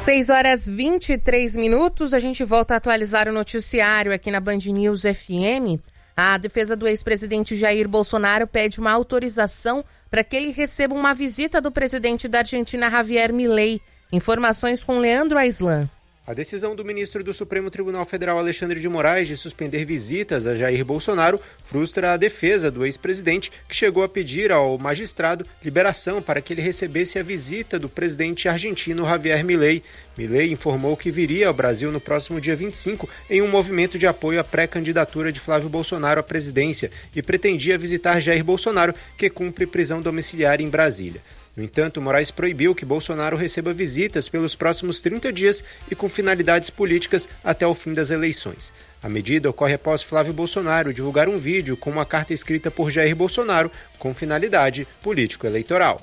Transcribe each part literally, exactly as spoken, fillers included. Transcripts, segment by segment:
seis horas e vinte e três minutos, a gente volta a atualizar o noticiário aqui na Band News F M. A defesa do ex-presidente Jair Bolsonaro pede uma autorização para que ele receba uma visita do presidente da Argentina, Javier Milei. Informações com Leandro Aislan. A decisão do ministro do Supremo Tribunal Federal, Alexandre de Moraes, de suspender visitas a Jair Bolsonaro frustra a defesa do ex-presidente, que chegou a pedir ao magistrado liberação para que ele recebesse a visita do presidente argentino Javier Milei. Milei informou que viria ao Brasil no próximo dia vinte e cinco em um movimento de apoio à pré-candidatura de Flávio Bolsonaro à presidência e pretendia visitar Jair Bolsonaro, que cumpre prisão domiciliar em Brasília. No entanto, Moraes proibiu que Bolsonaro receba visitas pelos próximos trinta dias e com finalidades políticas até o fim das eleições. A medida ocorre após Flávio Bolsonaro divulgar um vídeo com uma carta escrita por Jair Bolsonaro com finalidade político-eleitoral.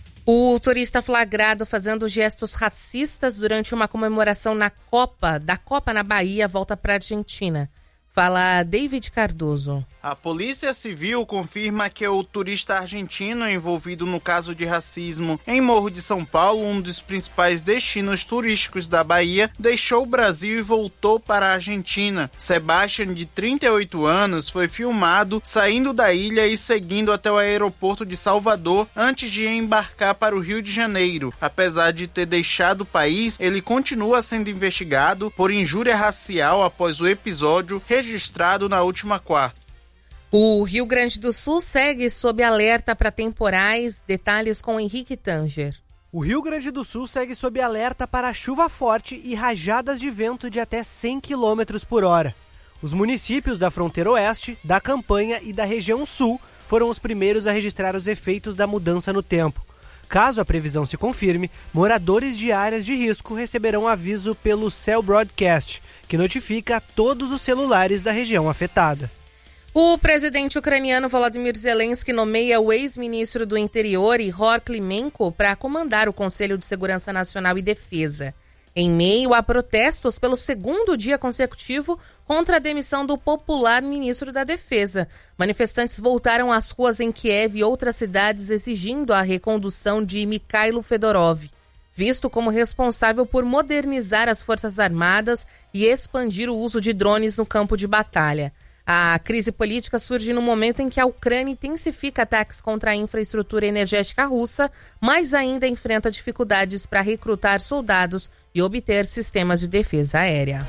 O turista flagrado fazendo gestos racistas durante uma comemoração na Copa, da Copa na Bahia, volta para a Argentina. Fala David Cardoso. A Polícia Civil confirma que o turista argentino envolvido no caso de racismo em Morro de São Paulo, um dos principais destinos turísticos da Bahia, deixou o Brasil e voltou para a Argentina. Sebastian, de trinta e oito anos, foi filmado saindo da ilha e seguindo até o aeroporto de Salvador antes de embarcar para o Rio de Janeiro. Apesar de ter deixado o país, ele continua sendo investigado por injúria racial após o episódio registrado na última quarta. O Rio Grande do Sul segue sob alerta para temporais. Detalhes com Henrique Tanger. O Rio Grande do Sul segue sob alerta para chuva forte e rajadas de vento de até cem quilômetros por hora. Os municípios da fronteira oeste, da Campanha e da região sul foram os primeiros a registrar os efeitos da mudança no tempo. Caso a previsão se confirme, moradores de áreas de risco receberão aviso pelo Cell Broadcast, que notifica todos os celulares da região afetada. O presidente ucraniano Volodymyr Zelensky nomeia o ex-ministro do Interior, Ihor Klimenko, para comandar o Conselho de Segurança Nacional e Defesa, em meio a protestos pelo segundo dia consecutivo contra a demissão do popular ministro da Defesa. Manifestantes voltaram às ruas em Kiev e outras cidades exigindo a recondução de Mikhailo Fedorov, visto como responsável por modernizar as Forças Armadas e expandir o uso de drones no campo de batalha. A crise política surge no momento em que a Ucrânia intensifica ataques contra a infraestrutura energética russa, mas ainda enfrenta dificuldades para recrutar soldados e obter sistemas de defesa aérea.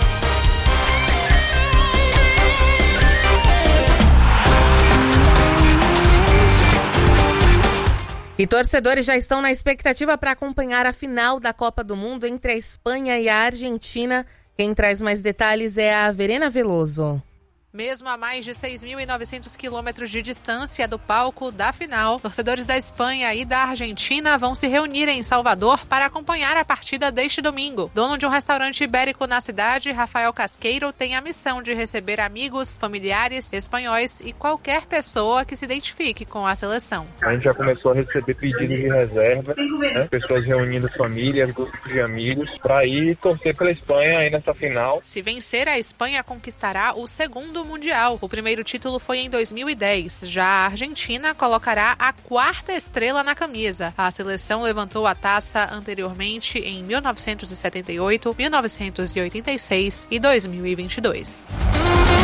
E torcedores já estão na expectativa para acompanhar a final da Copa do Mundo entre a Espanha e a Argentina. Quem traz mais detalhes é a Verena Veloso. Mesmo a mais de seis mil e novecentos quilômetros de distância do palco da final, torcedores da Espanha e da Argentina vão se reunir em Salvador para acompanhar a partida deste domingo. Dono de um restaurante ibérico na cidade, Rafael Casqueiro, tem a missão de receber amigos, familiares, espanhóis e qualquer pessoa que se identifique com a seleção. A gente já começou a receber pedidos de reserva, né? Pessoas reunindo famílias, grupos de amigos, para ir torcer pela Espanha aí nessa final. Se vencer, a Espanha conquistará o segundo Mundial. O primeiro título foi em dois mil e dez. Já a Argentina colocará a quarta estrela na camisa. A seleção levantou a taça anteriormente em mil novecentos e setenta e oito, mil novecentos e oitenta e seis e dois mil e vinte e dois.